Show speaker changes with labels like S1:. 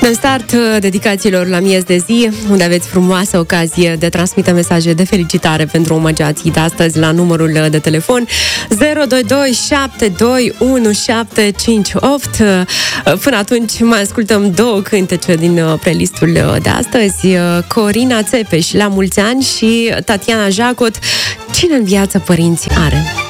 S1: Dăm start dedicațiilor la miez de zi, unde aveți frumoasă ocazie de a transmite mesaje de felicitare pentru omagiații de astăzi la numărul de telefon 022 721 758. Până atunci mai ascultăm două cântece din playlistul de astăzi. Corina Țepeș, La mulți ani, și Tatiana Jacot, Cine în viață părinți are?